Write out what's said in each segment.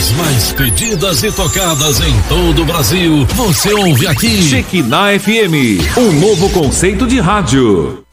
músicas mais pedidas e tocadas em todo o Brasil, você ouve aqui. Shekinah FM, um novo conceito de rádio.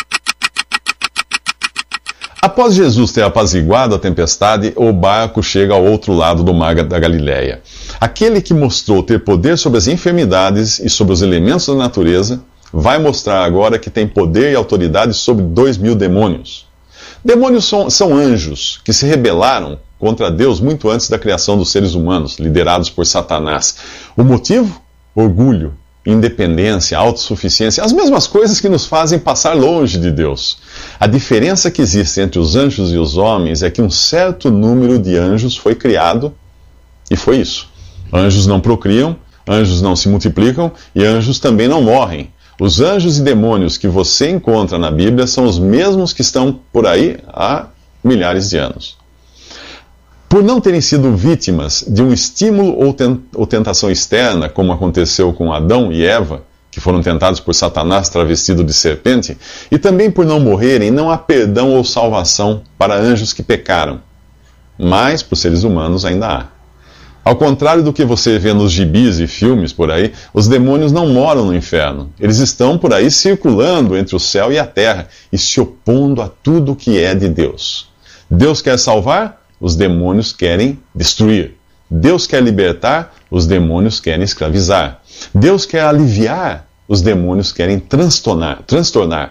Após Jesus ter apaziguado a tempestade, o barco chega ao outro lado do mar da Galileia. Aquele que mostrou ter poder sobre as enfermidades e sobre os elementos da natureza, vai mostrar agora que tem poder e autoridade sobre 2.000 demônios. Demônios são anjos que se rebelaram contra Deus muito antes da criação dos seres humanos, liderados por Satanás. O motivo? Orgulho, independência, autossuficiência, as mesmas coisas que nos fazem passar longe de Deus. A diferença que existe entre os anjos e os homens é que um certo número de anjos foi criado e foi isso. Anjos não procriam, anjos não se multiplicam e anjos também não morrem. Os anjos e demônios que você encontra na Bíblia são os mesmos que estão por aí há milhares de anos. Por não terem sido vítimas de um estímulo ou tentação externa, como aconteceu com Adão e Eva, que foram tentados por Satanás travestido de serpente, e também por não morrerem, não há perdão ou salvação para anjos que pecaram. Mas, para os seres humanos, ainda há. Ao contrário do que você vê nos gibis e filmes por aí, os demônios não moram no inferno. Eles estão por aí circulando entre o céu e a terra e se opondo a tudo o que é de Deus. Deus quer salvar, os demônios querem destruir. Deus quer libertar, os demônios querem escravizar. Deus quer aliviar, os demônios querem transtornar.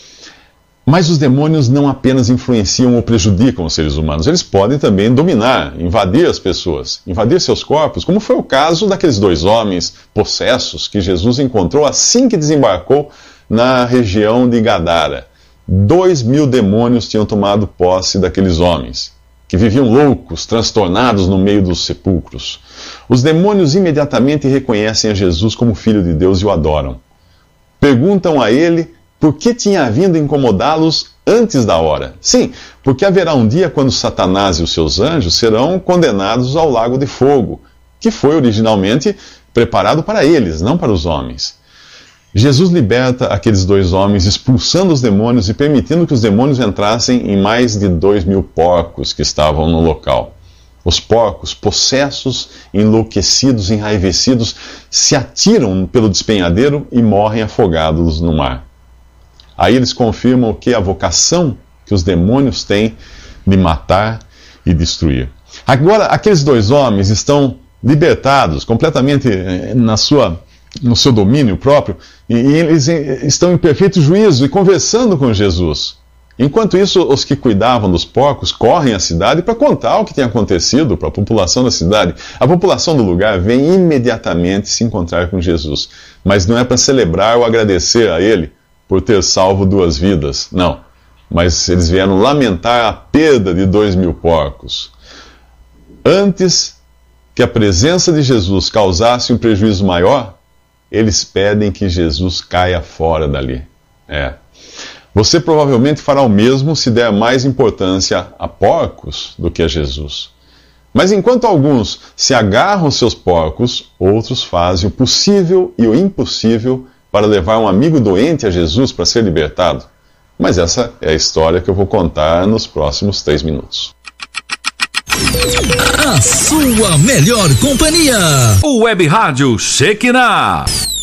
Mas os demônios não apenas influenciam ou prejudicam os seres humanos, eles podem também dominar, invadir as pessoas, invadir seus corpos, como foi o caso daqueles 2 homens possessos que Jesus encontrou assim que desembarcou na região de Gadara. 2.000 demônios tinham tomado posse daqueles homens, que viviam loucos, transtornados no meio dos sepulcros. Os demônios imediatamente reconhecem a Jesus como Filho de Deus e o adoram. Perguntam a ele por que tinha vindo incomodá-los antes da hora. Sim, porque haverá um dia quando Satanás e os seus anjos serão condenados ao lago de fogo, que foi originalmente preparado para eles, não para os homens. Jesus liberta aqueles 2 homens, expulsando os demônios e permitindo que os demônios entrassem em mais de 2.000 porcos que estavam no local. Os porcos, possessos, enlouquecidos, enraivecidos, se atiram pelo despenhadeiro e morrem afogados no mar. Aí eles confirmam que a vocação que os demônios têm de matar e destruir. Agora, aqueles 2 homens estão libertados, completamente no seu domínio próprio, e eles estão em perfeito juízo e conversando com Jesus. Enquanto isso, os que cuidavam dos porcos correm à cidade para contar o que tem acontecido para a população da cidade. A população do lugar vem imediatamente se encontrar com Jesus, mas não é para celebrar ou agradecer a ele por ter salvo 2 vidas, não. Mas eles vieram lamentar a perda de 2.000 porcos. Antes que a presença de Jesus causasse um prejuízo maior, eles pedem que Jesus caia fora dali. Você provavelmente fará o mesmo se der mais importância a porcos do que a Jesus. Mas enquanto alguns se agarram aos seus porcos, outros fazem o possível e o impossível para levar um amigo doente a Jesus para ser libertado. Mas essa é a história que eu vou contar nos próximos 3 minutos. A sua melhor companhia. O Web Rádio Shekinah.